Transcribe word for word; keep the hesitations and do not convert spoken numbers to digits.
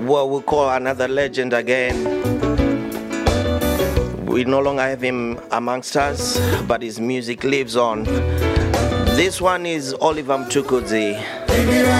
what we call another legend again. We no longer have him amongst us, but his music lives on. This one is Oliver Mtukudzi.